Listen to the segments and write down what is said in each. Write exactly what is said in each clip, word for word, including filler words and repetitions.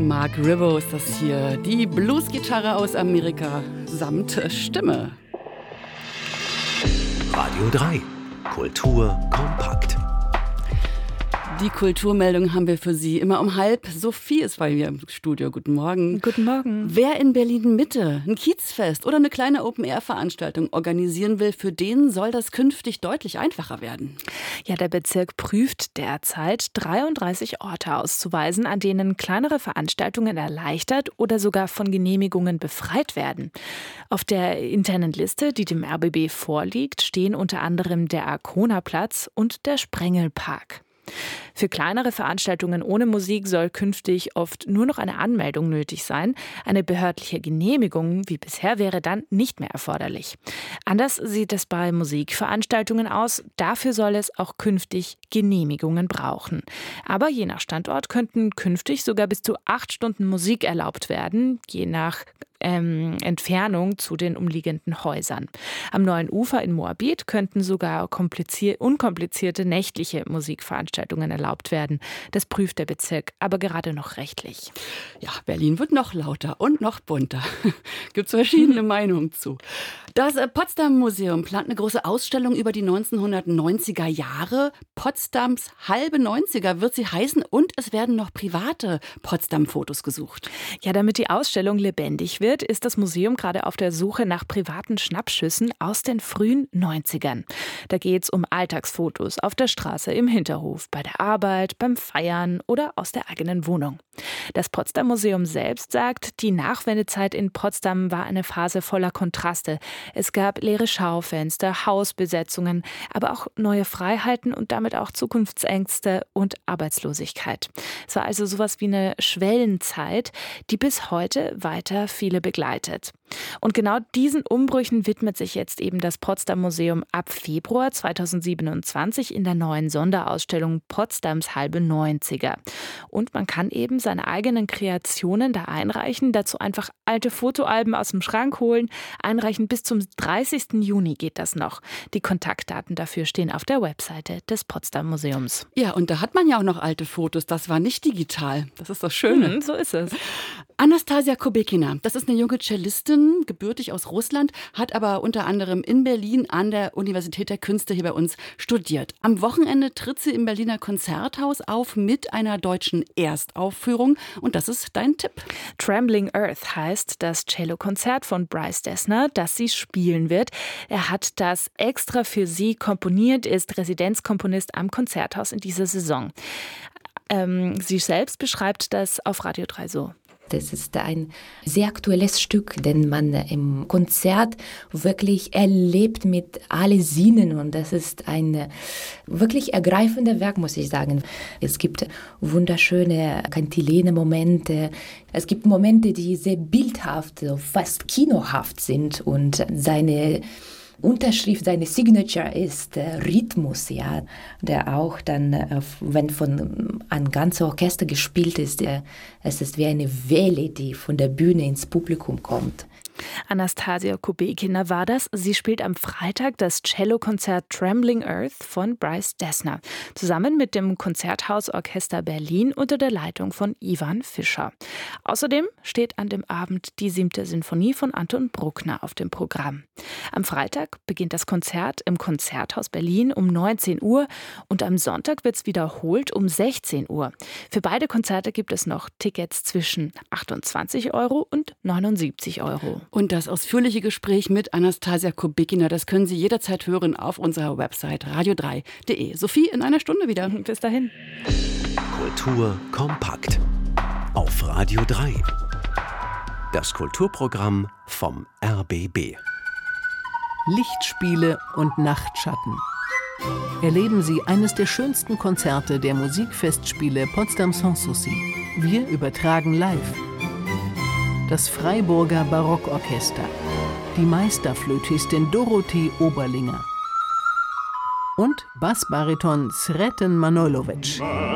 Mark Ribot ist das hier. Die Bluesgitarre aus Amerika samt Stimme. Radio drei. Kultur kompakt. Die Kulturmeldung haben wir für Sie immer um halb. Sophie ist bei mir im Studio. Guten Morgen. Guten Morgen. Wer in Berlin-Mitte ein Kiezfest oder eine kleine Open-Air-Veranstaltung organisieren will, für den soll das künftig deutlich einfacher werden. Ja, der Bezirk prüft derzeit dreiunddreißig Orte auszuweisen, an denen kleinere Veranstaltungen erleichtert oder sogar von Genehmigungen befreit werden. Auf der internen Liste, die dem R B B vorliegt, stehen unter anderem der Arkona-Platz und der Sprengelpark. Für kleinere Veranstaltungen ohne Musik soll künftig oft nur noch eine Anmeldung nötig sein. Eine behördliche Genehmigung wie bisher wäre dann nicht mehr erforderlich. Anders sieht es bei Musikveranstaltungen aus. Dafür soll es auch künftig Genehmigungen brauchen. Aber je nach Standort könnten künftig sogar bis zu acht Stunden Musik erlaubt werden, je nach Ähm, Entfernung zu den umliegenden Häusern. Am Neuen Ufer in Moabit könnten sogar komplizier- unkomplizierte nächtliche Musikveranstaltungen erlaubt werden. Das prüft der Bezirk aber gerade noch rechtlich. Ja, Berlin wird noch lauter und noch bunter. Gibt es verschiedene Meinungen zu. Das Potsdam Museum plant eine große Ausstellung über die neunzehnhundertneunziger Jahre. Potsdams halbe neunziger wird sie heißen und es werden noch private Potsdam-Fotos gesucht. Ja, damit die Ausstellung lebendig wird, ist das Museum gerade auf der Suche nach privaten Schnappschüssen aus den frühen neunzigern. Da geht es um Alltagsfotos auf der Straße, im Hinterhof, bei der Arbeit, beim Feiern oder aus der eigenen Wohnung. Das Potsdam Museum selbst sagt, die Nachwendezeit in Potsdam war eine Phase voller Kontraste. Es gab leere Schaufenster, Hausbesetzungen, aber auch neue Freiheiten und damit auch Zukunftsängste und Arbeitslosigkeit. Es war also sowas wie eine Schwellenzeit, die bis heute weiter viele begleitet. Und genau diesen Umbrüchen widmet sich jetzt eben das Potsdam Museum ab Februar zweitausendsiebenundzwanzig in der neuen Sonderausstellung Potsdams halbe neunziger. Und man kann eben seine eigenen Kreationen da einreichen, dazu einfach alte Fotoalben aus dem Schrank holen, einreichen. Bis zum dreißigsten Juni geht das noch. Die Kontaktdaten dafür stehen auf der Webseite des Potsdam Museums. Ja, und da hat man ja auch noch alte Fotos. Das war nicht digital. Das ist das Schöne. Mhm, so ist es. Anastasia Kubekina, das ist eine junge Cellistin, gebürtig aus Russland, hat aber unter anderem in Berlin an der Universität der Künste hier bei uns studiert. Am Wochenende tritt sie im Berliner Konzerthaus auf mit einer deutschen Erstaufführung und das ist dein Tipp. Trembling Earth heißt das Cello-Konzert von Bryce Dessner, das sie spielen wird. Er hat das extra für sie komponiert, ist Residenzkomponist am Konzerthaus in dieser Saison. Ähm, sie selbst beschreibt das auf Radio drei so. Das ist ein sehr aktuelles Stück, den man im Konzert wirklich erlebt mit allen Sinnen. Und das ist ein wirklich ergreifendes Werk, muss ich sagen. Es gibt wunderschöne Kantilene-Momente. Es gibt Momente, die sehr bildhaft, fast kinohaft sind. Und seine Unterschrift, seine Signature ist der Rhythmus, ja, der auch dann, wenn von ein ganzes Orchester gespielt ist, es ist wie eine Welle, die von der Bühne ins Publikum kommt. Anastasia Kubekina war das. Sie spielt am Freitag das Cellokonzert Trembling Earth von Bryce Dessner, zusammen mit dem Konzerthausorchester Berlin unter der Leitung von Ivan Fischer. Außerdem steht an dem Abend die siebte Sinfonie von Anton Bruckner auf dem Programm. Am Freitag beginnt das Konzert im Konzerthaus Berlin um neunzehn Uhr und am Sonntag wird es wiederholt um sechzehn Uhr. Für beide Konzerte gibt es noch Tickets zwischen achtundzwanzig Euro und neunundsiebzig Euro. Und das ausführliche Gespräch mit Anastasia Kubekina, das können Sie jederzeit hören auf unserer Website radio drei punkt de. Sophie, in einer Stunde wieder. Bis dahin. Kultur kompakt. Auf Radio drei. Das Kulturprogramm vom R B B. Lichtspiele und Nachtschatten. Erleben Sie eines der schönsten Konzerte der Musikfestspiele Potsdam Sanssouci. Wir übertragen live. Das Freiburger Barockorchester, die Meisterflötistin Dorothee Oberlinger und Bassbariton Sreten Manojlovic.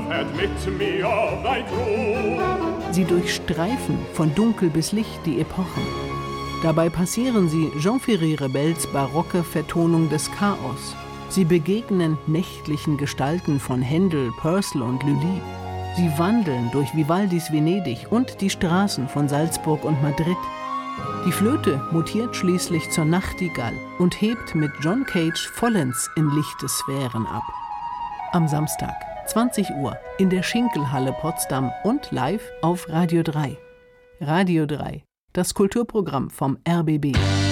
Sie durchstreifen von Dunkel bis Licht die Epochen. Dabei passieren sie Jean-Ferry Rebels barocke Vertonung des Chaos. Sie begegnen nächtlichen Gestalten von Händel, Purcell und Lully. Sie wandeln durch Vivaldis Venedig und die Straßen von Salzburg und Madrid. Die Flöte mutiert schließlich zur Nachtigall und hebt mit John Cage vollends in lichte Sphären ab. Am Samstag, zwanzig Uhr, in der Schinkelhalle Potsdam und live auf Radio drei. Radio drei, das Kulturprogramm vom R B B.